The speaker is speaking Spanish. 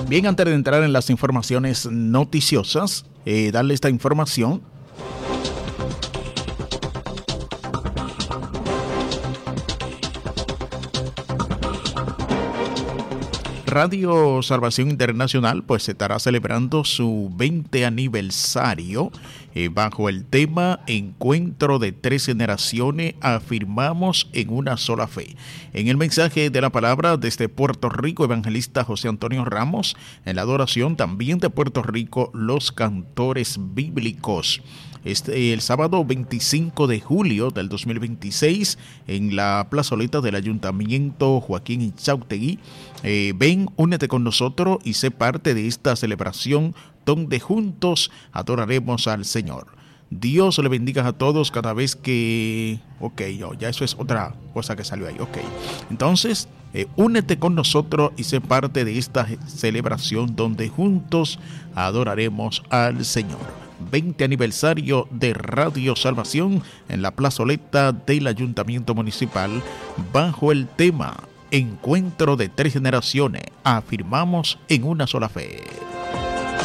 Bien, antes de entrar en las informaciones noticiosas, darle esta información. Radio Salvación Internacional pues estará celebrando su 20 aniversario bajo el tema Encuentro de tres generaciones, afirmamos en una sola fe. En el mensaje de la palabra desde Puerto Rico, evangelista José Antonio Ramos. En la adoración también de Puerto Rico, los cantores bíblicos. El sábado 25 de julio del 2026 en la plazoleta del Ayuntamiento Joaquín Ixautegui. Ven, únete con nosotros y sé parte de esta celebración donde juntos adoraremos al Señor. Dios le bendiga a todos cada vez que... ya eso es otra cosa que salió ahí. Entonces, únete con nosotros y sé parte de esta celebración donde juntos adoraremos al Señor. 20 aniversario de Radio Salvación en la plazoleta del Ayuntamiento Municipal bajo el tema Encuentro de tres generaciones, afirmamos en una sola fe.